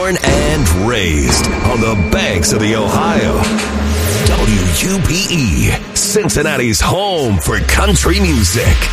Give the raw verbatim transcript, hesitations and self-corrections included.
Born and raised on the banks of the Ohio. W U P E, Cincinnati's home for country music.